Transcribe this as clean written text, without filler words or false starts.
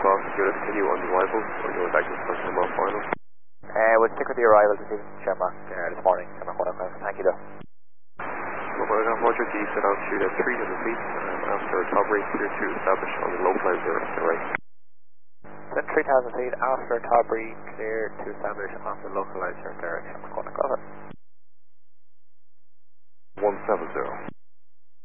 o'clock, do you continue on the arrival, or do you want back to the first time on final? We'll stick with the arrival this evening, Shamrock, this morning, Shamrock 1 o'clock. Thank you, though. Roger, you set out to the 300 feet, after a top rate, clear to establish on the localizer to the right. Then 3,000 feet, after Tauberry, clear to establish on the localizer there, Shamrock 1 o'clock. 170.